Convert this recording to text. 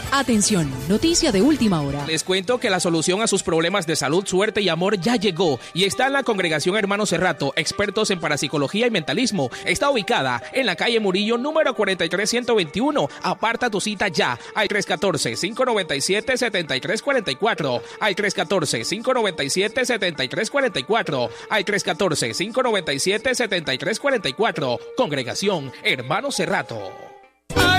Atención, noticia de última hora. Les cuento que la solución a sus problemas de salud, suerte y amor ya llegó y está en la Congregación Hermanos Cerrato, expertos en parapsicología y mentalismo. Está ubicada en la calle Murillo, número 43121. Aparta tu cita ya al 314-597-7344, al 314-597-7344, al 314-597-7344. Congregación Hermanos Cerrato.